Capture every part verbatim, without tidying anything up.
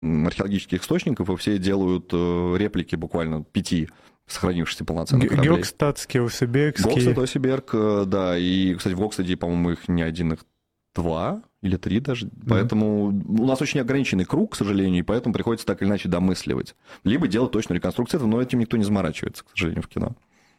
археологических источников, и все делают реплики буквально пяти сохранившихся полноценных кораблей. Гёкстатский, Осибекский. Гокстад, Осиберг, да, и, кстати, в Гокстаде, по-моему, их не один, их два или три даже, mm-hmm. поэтому у нас очень ограниченный круг, к сожалению, и поэтому приходится так или иначе домысливать. Либо делать точную реконструкцию этого, но этим никто не заморачивается, к сожалению, в кино.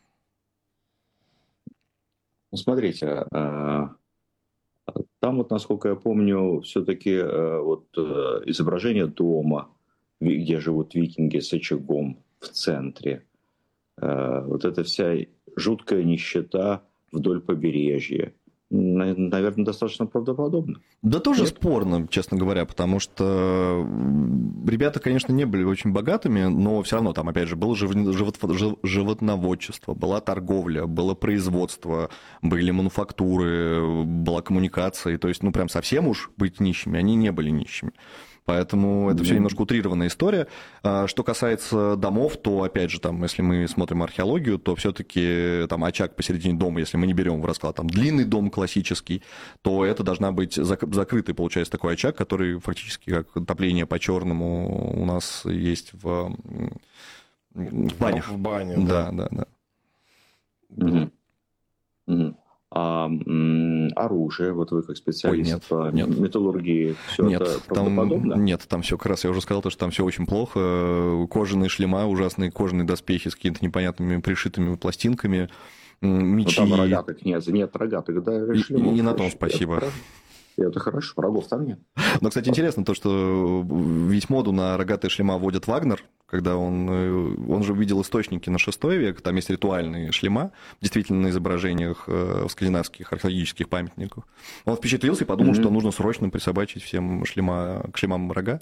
Ну, смотрите, там вот, насколько я помню, все-таки вот изображение дома, где живут викинги с очагом в центре, вот эта вся жуткая нищета вдоль побережья, наверное, достаточно правдоподобно. Да тоже Нет? спорно, честно говоря, потому что ребята, конечно, не были очень богатыми, но все равно там, опять же, было животноводчество, была торговля, было производство, были мануфактуры, была коммуникация, то есть, ну, прям совсем уж быть нищими, они не были нищими. Поэтому это все немножко утрированная история. Что касается домов, то, опять же, там, если мы смотрим археологию, то все-таки там очаг посередине дома, если мы не берем в расклад там длинный дом классический, то это должна быть закрытый, получается, такой очаг, который фактически как отопление по-черному у нас есть в, в банях. В бане, да. Да, да, да. Mm-hmm. Mm-hmm. А м, оружие, вот вы как специалист Ой, нет, по нет. металлургии, все нет, это там, правдоподобно? Нет, там все как раз, я уже сказал, что там все очень плохо. Кожаные шлема, ужасные кожаные доспехи с какими-то непонятными пришитыми пластинками, мечи. Но там рогатых нет, нет рогатых, да, шлемов. И, и не на том спасибо. Это, это хорошо, врагов там нет. Но, кстати, интересно то, что ведь моду на рогатые шлема вводит Вагнер, когда он, он же видел источники на шестой век, там есть ритуальные шлема, действительно на изображениях скандинавских археологических памятников. Он впечатлился и подумал, mm-hmm. что нужно срочно присобачить всем шлема, к шлемам рога,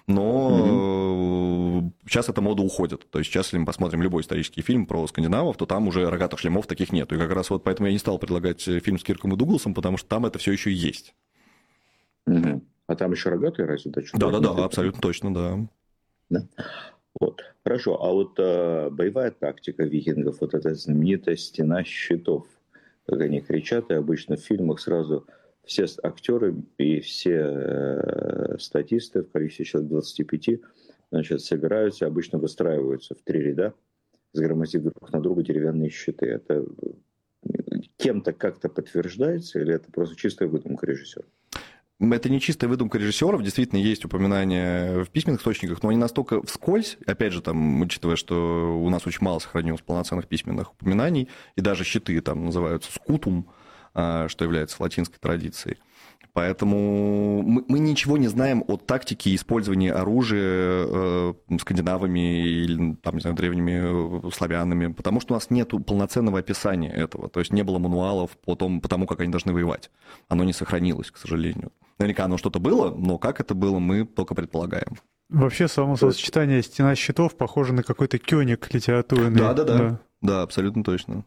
но mm-hmm. сейчас эта мода уходит. То есть сейчас, если мы посмотрим любой исторический фильм про скандинавов, то там уже рогатых шлемов таких нет. И как раз вот поэтому я не стал предлагать фильм с Кирком и Дугласом, потому что там это все еще есть. Mm-hmm. А там еще рогатые разве? Да-да-да, абсолютно точно, да. Да. Вот. Хорошо, а вот э, боевая тактика викингов, вот эта знаменитая стена щитов, как они кричат, и обычно в фильмах сразу все актеры и все э, статисты в количестве человек двадцати пяти, значит, собираются, обычно выстраиваются в три ряда, сгромоздив друг на друга деревянные щиты. Это кем-то как-то подтверждается или это просто чистая выдумка режиссера? Это не чистая выдумка режиссеров, действительно есть упоминания в письменных источниках, но они настолько вскользь, опять же, там, учитывая, что у нас очень мало сохранилось полноценных письменных упоминаний, и даже щиты там называются скутум, что является латинской традицией. Поэтому мы, мы ничего не знаем о тактике использования оружия э, скандинавами или, там, не знаю, древними славянами, потому что у нас нет полноценного описания этого. То есть не было мануалов по тому, по тому, как они должны воевать. Оно не сохранилось, к сожалению. Наверняка оно что-то было, но как это было, мы только предполагаем. Вообще, само сочетание «Стена щитов» похоже на какой-то кёник литературный. Да-да-да, да, да, абсолютно точно.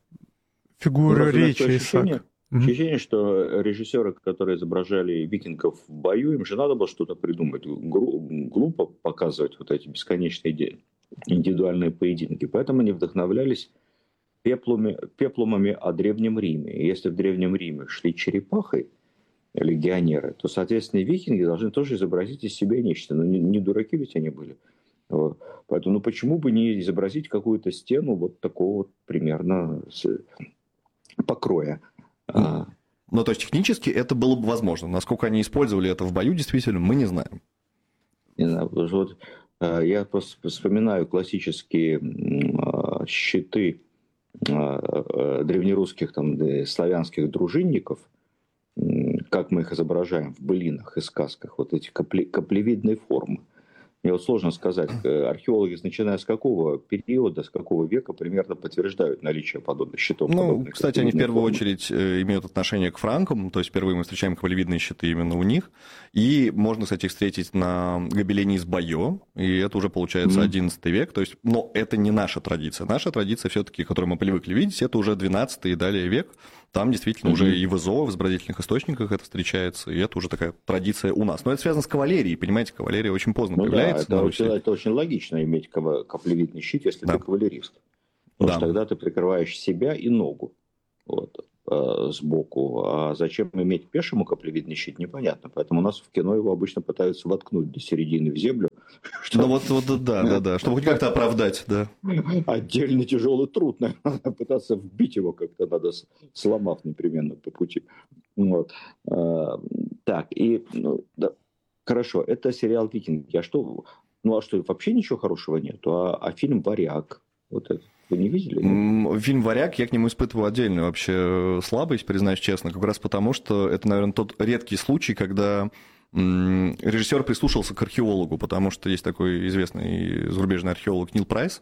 Фигура речи. Ощущение, ощущение, что режиссеры, которые изображали викингов в бою, им же надо было что-то придумать. Глупо показывать вот эти бесконечные индивидуальные поединки. Поэтому они вдохновлялись пеплумами, пеплумами о Древнем Риме. И если в Древнем Риме шли черепахой, легионеры, то, соответственно, и викинги должны тоже изобразить из себя нечто. Но не, не дураки ведь они были. Вот. Поэтому, ну почему бы не изобразить какую-то стену вот такого вот примерно покроя? Ну, ну, то есть технически это было бы возможно. Насколько они использовали это в бою, действительно, мы не знаем. Не знаю, вот, я просто вспоминаю классические щиты древнерусских, там, славянских дружинников, как мы их изображаем в былинах и сказках, вот эти капле, каплевидные формы. Мне вот сложно сказать, археологи, начиная с какого периода, с какого века примерно подтверждают наличие подобных щитов. Ну, подобных кстати, они в первую форм. очередь имеют отношение к франкам, то есть впервые мы встречаем каплевидные щиты именно у них, и можно, кстати, их встретить на гобелене из Байо, и это уже получается одиннадцатый век, то есть, но это не наша традиция. Наша традиция все-таки, которую мы привыкли видеть, это уже двенадцатый и далее век. Там действительно mm-hmm. уже и в ИЗО, в изобразительных источниках это встречается, и это уже такая традиция у нас. Но это связано с кавалерией, понимаете, кавалерия очень поздно ну появляется. Да, это, очень, это очень логично иметь каплевидный щит, если да. ты кавалерист. Потому да. что тогда ты прикрываешь себя и ногу. Вот. э, сбоку, а зачем иметь пешему каплевидный щит, непонятно. Поэтому у нас в кино его обычно пытаются воткнуть до середины в землю. Ну вот, вот да, да, да, чтобы хоть как-то оправдать, да. Отдельно тяжелый труд, наверное, пытаться вбить его как-то надо, сломав непременно по пути. Вот. Так, и, ну, да, хорошо, это сериал «Викинги». А что, ну а что, вообще ничего хорошего нету? А, а фильм «Варяг», вот это, вы не видели? Нет? Фильм «Варяг», я к нему испытываю отдельную вообще слабость, признаюсь честно, как раз потому, что это, наверное, тот редкий случай, когда режиссер прислушался к археологу, потому что есть такой известный зарубежный археолог Нил Прайс.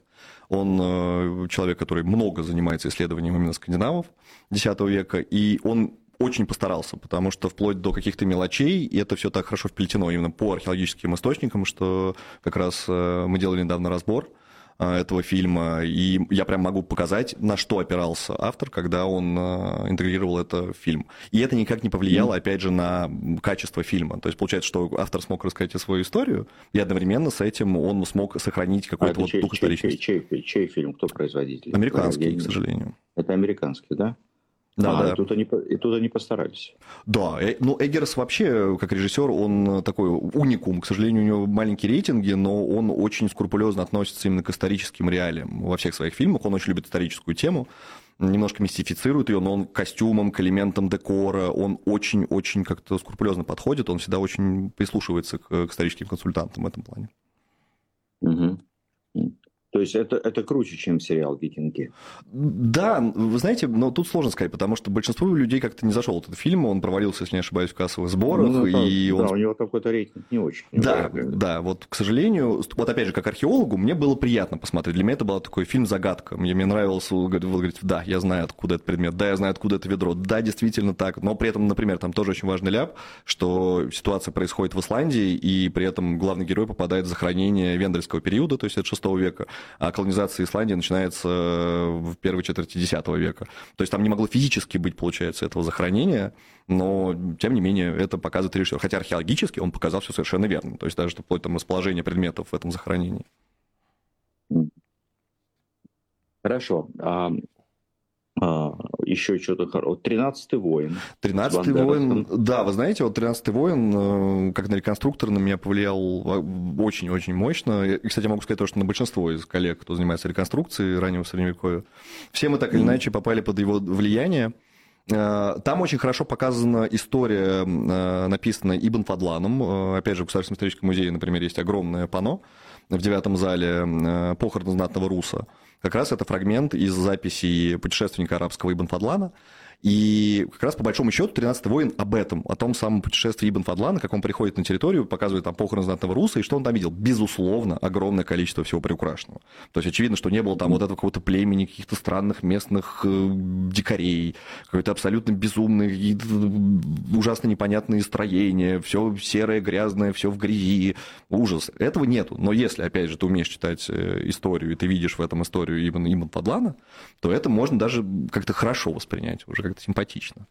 Он человек, который много занимается исследованием именно скандинавов десятого века, и он очень постарался, потому что вплоть до каких-то мелочей, и это все так хорошо вплетено именно по археологическим источникам, что как раз мы делали недавно разбор этого фильма, и я прям могу показать, на что опирался автор, когда он интегрировал это в фильм. И это никак не повлияло, mm-hmm. опять же, на качество фильма. То есть получается, что автор смог рассказать свою историю, и одновременно с этим он смог сохранить какой-то а вот чей, дух историчности. Чей, чей, чей фильм? Кто производитель? Американский, к сожалению. Это американский, да? Да, а, да. И тут, они, и тут они постарались. Да, ну Эггерс вообще, как режиссер, он такой уникум. К сожалению, у него маленькие рейтинги, но он очень скрупулезно относится именно к историческим реалиям. Во всех своих фильмах он очень любит историческую тему, немножко мистифицирует ее, но он к костюмам, к элементам декора, он очень-очень как-то скрупулезно подходит, он всегда очень прислушивается к, к историческим консультантам в этом плане. Угу. То есть это, это круче, чем сериал «Викинги». Да, вы знаете, но тут сложно сказать, потому что большинству людей как-то не зашел этот фильм, он провалился, если не ошибаюсь, в кассовых сборах. Ну, и да, он... у него какой-то рейтинг не очень. Да, да, вот, к сожалению, вот опять же, как археологу, мне было приятно посмотреть. Для меня это был такой фильм-загадка. Мне, мне нравилось, вы говорите, да, я знаю, откуда этот предмет, да, я знаю, откуда это ведро, да, действительно так. Но при этом, например, там тоже очень важный ляп, что ситуация происходит в Исландии, и при этом главный герой попадает в захоронение вендельского периода, то есть от шестого века, а колонизация Исландии начинается в первой четверти десятого века. То есть там не могло физически быть, получается, этого захоронения, но, тем не менее, это показывает режиссер. Хотя археологически он показал все совершенно верно. То есть даже вплоть до расположения предметов в этом захоронении. Хорошо. А, а, еще что-то хорошее. «Тринадцатый воин». «Тринадцатый воин», да, вы знаете, вот «Тринадцатый воин», как на реконструктор, на меня повлиял очень-очень мощно. И, кстати, могу сказать то, что на большинство из коллег, кто занимается реконструкцией раннего Средневековья, все мы так или иначе попали под его влияние. Там очень хорошо показана история, написанная Ибн Фадланом. Опять же, в Государственном историческом музее, например, есть огромное панно в девятом зале «Похороны знатного руса». Как раз это фрагмент из записи путешественника арабского Ибн Фадлана. И как раз по большому счету «Тринадцатый воин» об этом, о том самом путешествии Ибн Фадлана, как он приходит на территорию, показывает там похороны знатного руса, и что он там видел. Безусловно, огромное количество всего приукрашенного. То есть очевидно, что не было там вот этого какого-то племени, каких-то странных местных э, дикарей, какой-то абсолютно безумный, ужасно непонятные строения, все серое, грязное, все в грязи. Ужас. Этого нету. Но если, опять же, ты умеешь читать историю, и ты видишь в этом историю Ибн, Ибн Фадлана, то это можно даже как-то хорошо воспринять, уже как-то симпатично.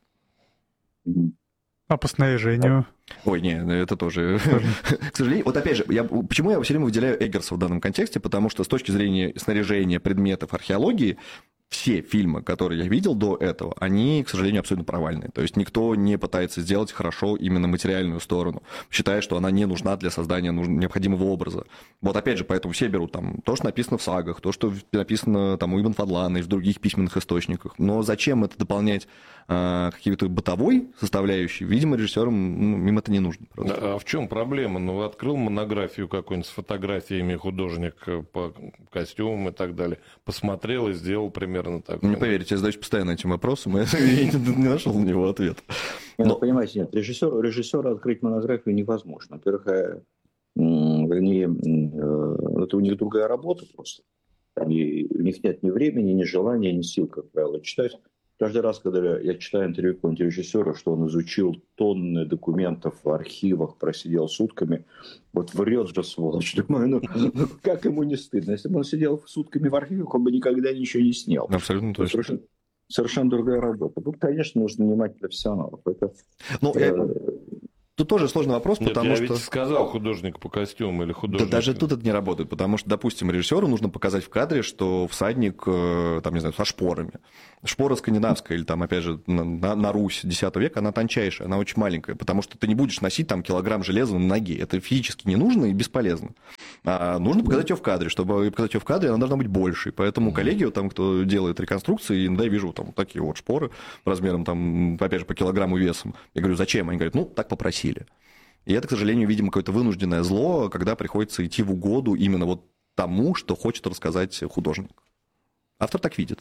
А по снаряжению? Ой, не, это тоже... К сожалению, вот опять же, я, почему я все время выделяю Эггерса в данном контексте, потому что с точки зрения снаряжения предметов археологии, все фильмы, которые я видел до этого, они, к сожалению, абсолютно провальные. То есть никто не пытается сделать хорошо именно материальную сторону, считая, что она не нужна для создания необходимого образа. Вот опять же, поэтому все берут там то, что написано в сагах, то, что написано там у Ибн Фадлана и в других письменных источниках. Но зачем это дополнять э, какой-то бытовой составляющей? Видимо, режиссерам ну, им это не нужно. Просто. А в чем проблема? Ну, открыл монографию какую-нибудь с фотографиями художник по костюмам и так далее, посмотрел и сделал примерно так. Не поверите, я задаюсь постоянно этим вопросом, и я не нашел на него ответа. Но... Понимаете, нет, режиссеру, режиссеру открыть монографию невозможно. Во-первых, вернее, это у них другая работа просто. Они, у них нет ни времени, ни желания, ни сил, как правило, читать. Каждый раз, когда я читаю интервью какого-нибудь режиссера, что он изучил тонны документов в архивах, просидел сутками, вот врет же, сволочь. Думаю, ну, ну как ему не стыдно? Если бы он сидел сутками в архивах, он бы никогда ничего не снял. Абсолютно точно. Совершенно, совершенно другая работа. Тут, конечно, нужно нанимать профессионалов. Это, ну, э, я... Тут тоже сложный вопрос, Нет, потому я что... ведь сказал художник по костюму или художник... Да даже тут это не работает, потому что, допустим, режиссеру нужно показать в кадре, что всадник, там, не знаю, со шпорами. Шпора скандинавская или там, опять же, на, на Русь десятого века, она тончайшая, она очень маленькая, потому что ты не будешь носить там килограмм железа на ноге. Это физически не нужно и бесполезно. А нужно показать ее в кадре. Чтобы показать ее в кадре, она должна быть больше. Поэтому коллеги, вот, там, кто делает реконструкции, иногда я вижу там такие вот шпоры размером, там, опять же, по килограмму весом. Я говорю, зачем? Они говорят, ну, так попросили. И это, к сожалению, видимо, какое-то вынужденное зло, когда приходится идти в угоду именно вот тому, что хочет рассказать художник. Автор так видит.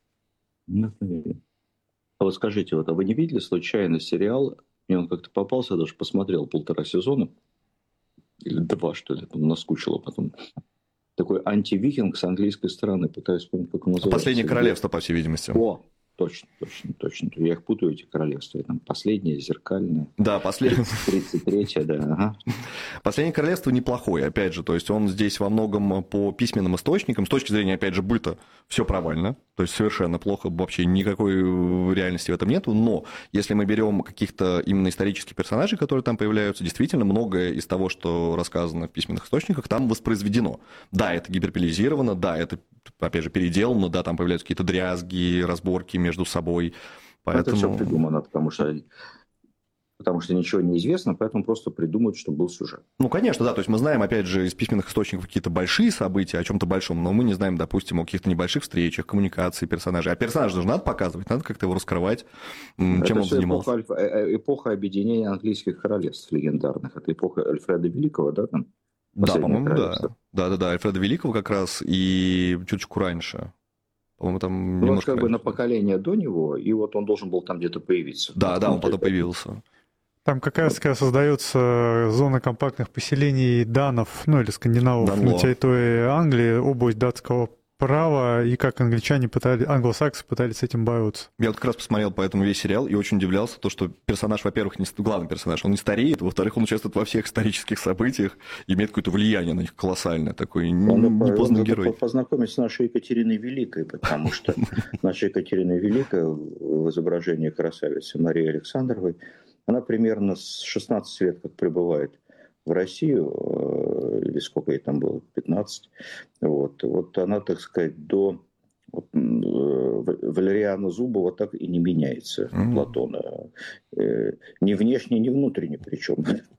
А вот скажите, вот, а вы не видели случайно сериал? Мне он как-то попался, даже посмотрел полтора сезона. Или два, что ли, там наскучило потом. Такой антивикинг с английской стороны. Пытаюсь вспомнить, как он называется. «Последнее королевство», по всей видимости. О, точно, точно, точно. Я их путаю, эти королевства. Там последнее, зеркальное. Да, последнее. тридцать третье, да. Ага. «Последнее королевство» неплохой, опять же. То есть он здесь во многом по письменным источникам. С точки зрения, опять же, быта, все провально. То есть совершенно плохо, вообще никакой реальности в этом нету. Но если мы берем каких-то именно исторических персонажей, которые там появляются, действительно многое из того, что рассказано в письменных источниках, там воспроизведено. Да, это гиперболизировано, да, это, опять же, переделано, да, там появляются какие-то дрязги, разборки между собой. Поэтому... Это все придумано, потому что... Потому что ничего не известно, поэтому просто придумают, что был сюжет. Ну, конечно, да. То есть мы знаем, опять же, из письменных источников какие-то большие события, о чем-то большом, но мы не знаем, допустим, о каких-то небольших встречах, коммуникации персонажей. А персонажа же надо показывать, надо как-то его раскрывать, чем это он занимался. Эпоха, эпоха объединения английских королевств легендарных. Это эпоха Альфреда Великого, да? Там, да, по-моему, да. Да-да-да, Альфреда Великого как раз и чуточку раньше. По-моему, там ну, немножко как бы раньше. на поколение до него, и вот он должен был там где-то появиться. Да, вот, да, ну, он потом появился. Там как раз когда создается зона компактных поселений данов, ну или скандинавов Данло. на территории Англии, область датского права, и как англичане пытались, англосаксы пытались с этим бороться. Я вот как раз посмотрел поэтому весь сериал и очень удивлялся, то, что персонаж, во-первых, не главный персонаж, он не стареет, во-вторых, он участвует во всех исторических событиях, имеет какое-то влияние на них колоссальное, такой непознанный герой. Познакомить с нашей Екатериной Великой, потому что наша Екатерина Великая в изображении красавицы Марии Александровой, она примерно с шестнадцати лет как прибывает в Россию, или сколько ей там было, пятнадцать. Вот, вот она, так сказать, до вот, Валериана Зубова так и не меняется, mm-hmm. Платона. Ни внешне, ни внутренне причем.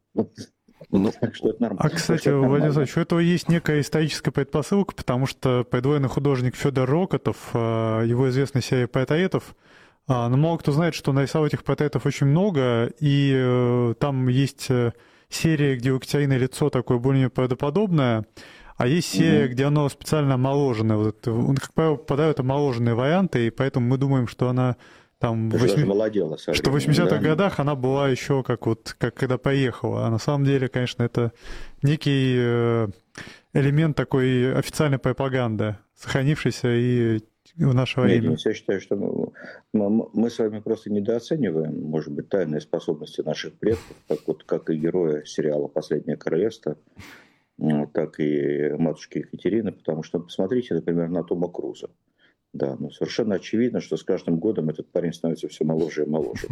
Ну, так что это нормально. А, кстати, Владимир Александрович, у этого есть некая историческая предпосылка, потому что предвоенный художник Федор Рокотов, его известная серия портретов, но мало кто знает, что нарисовал этих портретов очень много, и э, там есть серия, где у Екатерины лицо такое более правдоподобное, а есть серия, mm-hmm. где оно специально омоложенное. Вот это, он, как правило, попадают омоложенные варианты, и поэтому мы думаем, что она там... восьми... молодела, что в восьмидесятых да? годах она была еще как вот, как когда поехала. А на самом деле, конечно, это некий э, элемент такой официальной пропаганды, сохранившийся и в наше время. Нет, я считаю, что мы, мы с вами просто недооцениваем, может быть, тайные способности наших предков, как, вот, как и героя сериала «Последнее королевство», так и матушки Екатерины, потому что посмотрите, например, на Тома Круза. Да, ну совершенно очевидно, что с каждым годом этот парень становится все моложе и моложе.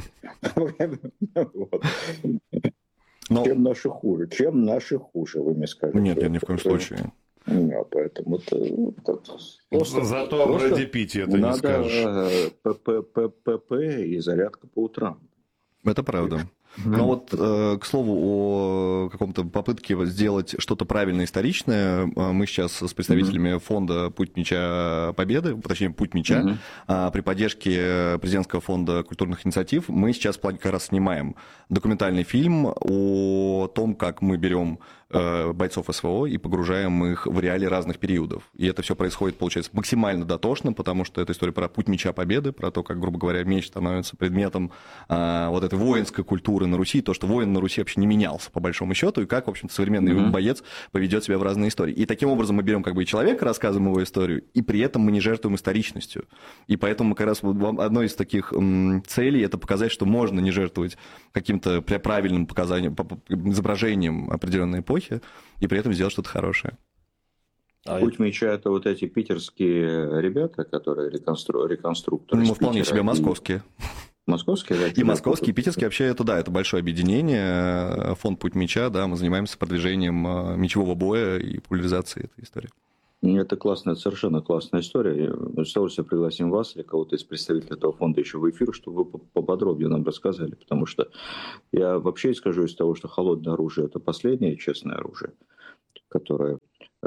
Чем наши хуже? Чем наши хуже, вы мне скажете? Нет, нет, ни в коем случае. Да, поэтому это просто, зато о Брэде Питте это не скажешь. Надо ПП и зарядка по утрам. Это правда. Но вот, к слову, о каком-то попытке сделать что-то правильно историчное, мы сейчас с представителями фонда «Путь меча Победы», точнее, «Путь меча», mm-hmm. при поддержке президентского фонда культурных инициатив, мы сейчас как раз снимаем документальный фильм о том, как мы берем бойцов СВО и погружаем их в реалии разных периодов. И это все происходит, получается, максимально дотошно, потому что это история про путь меча Победы, про то, как, грубо говоря, меч становится предметом а, вот этой воинской культуры на Руси, то, что воин на Руси вообще не менялся, по большому счету, и как, в общем-то, современный mm-hmm. боец поведет себя в разные истории. И таким образом мы берем как бы и человека, рассказываем его историю, и при этом мы не жертвуем историчностью. И поэтому как раз одной из таких м, целей это показать, что можно не жертвовать каким-то правильным показанием, изображением определенной эпохи, и при этом сделать что-то хорошее. Путь меча — это вот эти питерские ребята, которые реконстру... реконструкторы. Ну, вполне себе московские. Московский, да? И московский, и питерский. Вообще это, да, это большое объединение. Фонд «Путь меча», да, мы занимаемся продвижением мечевого боя и популяризацией этой истории. Это классная, совершенно классная история. Мы с удовольствием пригласим вас или кого-то из представителей этого фонда еще в эфир, чтобы вы поподробнее нам рассказали. Потому что я вообще исхожу из того, что холодное оружие – это последнее честное оружие, которое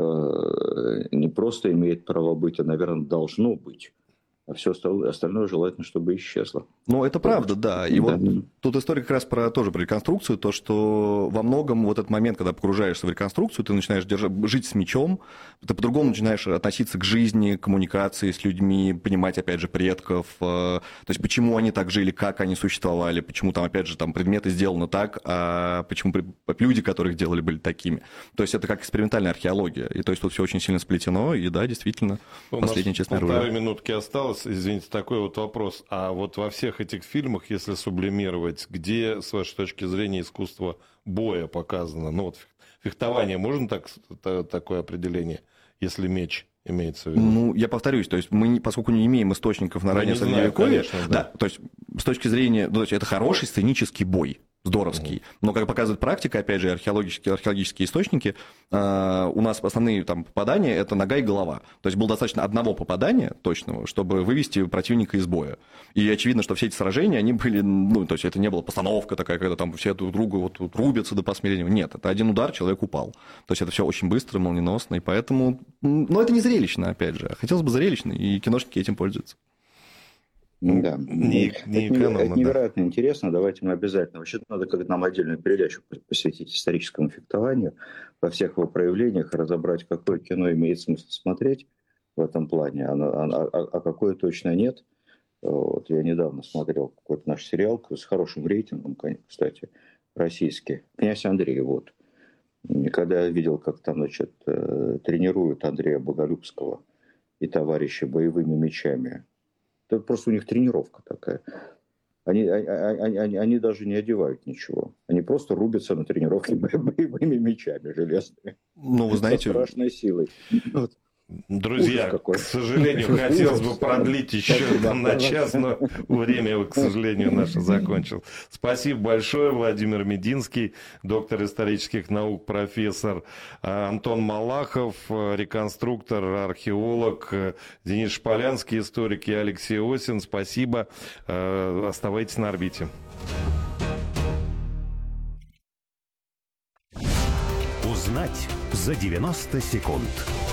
э, не просто имеет право быть, а, наверное, должно быть. А все остальное желательно, чтобы исчезло. Ну, это правда, да. И да. вот тут история как раз про, тоже про реконструкцию, то, что во многом вот этот момент, когда погружаешься в реконструкцию, ты начинаешь держать, жить с мечом, ты по-другому начинаешь относиться к жизни, к коммуникации с людьми, понимать, опять же, предков, то есть почему они так жили, как они существовали, почему там, опять же, там предметы сделаны так, а почему люди, которых делали, были такими. То есть это как экспериментальная археология. И то есть тут все очень сильно сплетено, и да, действительно, у последнее честное оружие. Полторы минутки осталось. Извините, такой вот вопрос. А вот во всех этих фильмах, если сублимировать, где, с вашей точки зрения, искусство боя показано? Ну вот фехтование, можно так, такое определение, если меч имеется в виду? Ну, я повторюсь, то есть мы, поскольку не имеем источников на раннее Средневековье, да, то есть с точки зрения, ну, то есть это хороший сценический бой. Здоровский. Mm-hmm. Но, как показывает практика, опять же, археологические, археологические источники, э, у нас основные там попадания – это нога и голова. То есть было достаточно одного попадания точного, чтобы вывести противника из боя. И очевидно, что все эти сражения, они были, ну, то есть это не была постановка такая, когда там все друг другу вот, вот, рубятся до посмертия. Нет, это один удар, человек упал. То есть это все очень быстро, молниеносно, и поэтому… Но это не зрелищно, опять же. Хотелось бы зрелищно, и киношники этим пользуются. Да, не, не это, экономно, это невероятно да. интересно. Давайте мы обязательно. Вообще надо как нам отдельную передачу посвятить историческому фехтованию во всех его проявлениях, разобрать, какое кино имеет смысл смотреть в этом плане, а, а, а, а какое точно нет. Вот, я недавно смотрел какой-то наш сериал с хорошим рейтингом, кстати, российский. «Князь Андрей». Вот. И когда я видел, как там, значит, тренируют Андрея Боголюбского и товарища боевыми мечами. Это просто у них тренировка такая. Они, они, они, они даже не одевают ничего. Они просто рубятся на тренировке боевыми мечами железными. Ну, вы знаете... Со страшной силой. Вот. Друзья, к сожалению, хотелось бы продлить еще на час, но время, к сожалению, наше закончилось. Спасибо большое, Владимир Мединский, доктор исторических наук, профессор, Антон Малахов, реконструктор, археолог, Денис Шполянский, историк, и Алексей Осин. Спасибо. Оставайтесь на орбите. Узнать за девяносто секунд.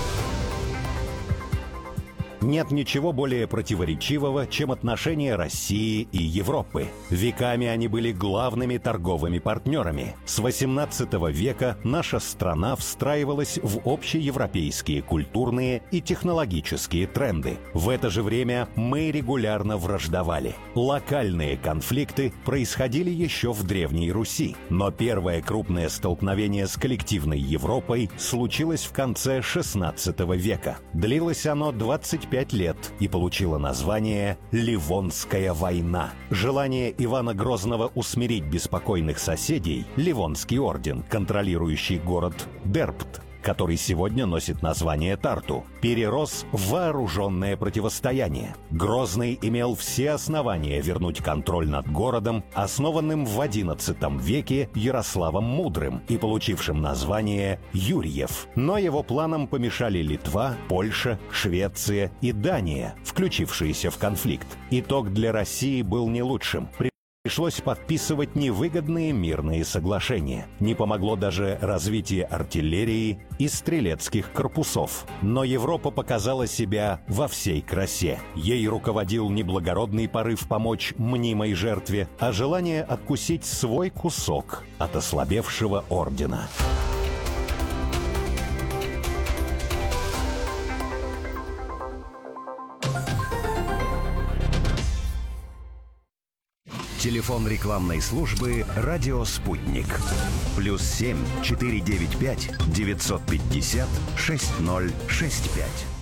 Нет ничего более противоречивого, чем отношения России и Европы. Веками они были главными торговыми партнерами. С восемнадцатого века наша страна встраивалась в общеевропейские культурные и технологические тренды. В это же время мы регулярно враждовали. Локальные конфликты происходили еще в Древней Руси. Но первое крупное столкновение с коллективной Европой случилось в конце шестнадцатого века. Длилось оно двадцать пять лет и получила название «Ливонская война». Желание Ивана Грозного усмирить беспокойных соседей, Ливонский орден, контролирующий город Дербт, который сегодня носит название Тарту, перерос в вооруженное противостояние. Грозный имел все основания вернуть контроль над городом, основанным в одиннадцатом веке Ярославом Мудрым и получившим название Юрьев. Но его планам помешали Литва, Польша, Швеция и Дания, включившиеся в конфликт. Итог для России был не лучшим. Пришлось подписывать невыгодные мирные соглашения. Не помогло даже развитие артиллерии и стрелецких корпусов. Но Европа показала себя во всей красе. Ей руководил не благородный порыв помочь мнимой жертве, а желание откусить свой кусок от ослабевшего ордена. Телефон рекламной службы «Радио Спутник». Плюс семь четыре девять пять девятьсот пятьдесят шесть ноль шесть пять.